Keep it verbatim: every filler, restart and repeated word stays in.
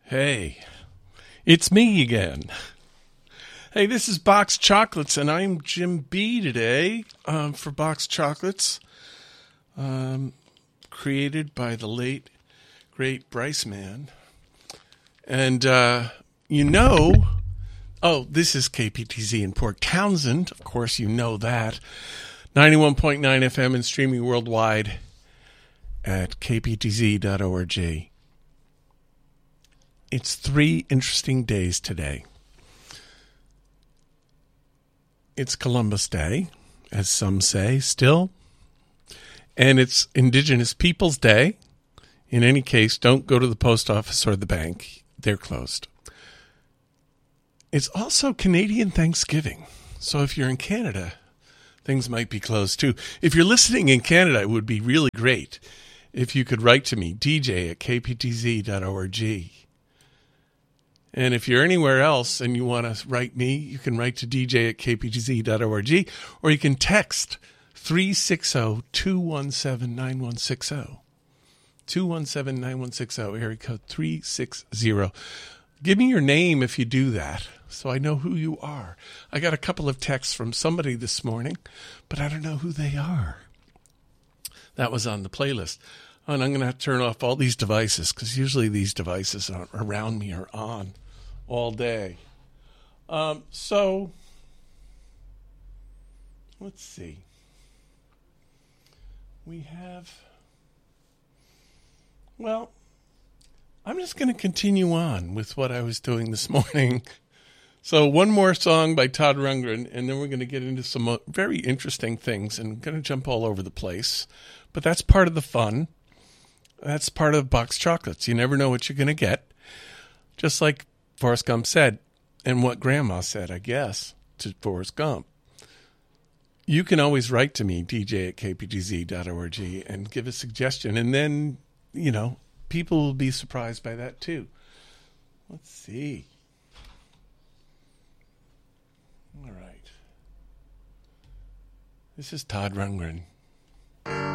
Hey, it's me again. Hey, this is Box Chocolates, and I'm Jim B today um, for Box Chocolates, um, created by the late, great Bryce Mann. And, uh, you know, oh, this is K P T Z in Port Townsend. Of course, you know that. ninety-one point nine F M and streaming worldwide at k p t z dot org. It's three interesting days today. It's Columbus Day, as some say, still. And it's Indigenous Peoples Day. In any case, don't go to the post office or the bank. They're closed. It's also Canadian Thanksgiving. So if you're in Canada, things might be closed too. If you're listening in Canada, it would be really great if you could write to me, d j at k p t z dot org. And if you're anywhere else and you want to write me, you can write to d j at k p t z dot org, or you can text three six zero, two one seven, nine one six zero. two one seven, nine one six zero, area code three six zero. Give me your name if you do that, so I know who you are. I got a couple of texts from somebody this morning, but I don't know who they are. That was on the playlist. And I'm going to have to turn off all these devices, because usually these devices are around me are on all day. Um, so, let's see. We have, well, I'm just going to continue on with what I was doing this morning. So one more song by Todd Rundgren, and then we're going to get into some very interesting things, and I'm going to jump all over the place. But that's part of the fun. That's part of Box Chocolates. You never know what you're going to get. Just like Forrest Gump said, and what Grandma said, I guess, to Forrest Gump. You can always write to me, d j at k p t z dot org, and give a suggestion. And then, you know, people will be surprised by that too. Let's see. All right. This is Todd Rundgren.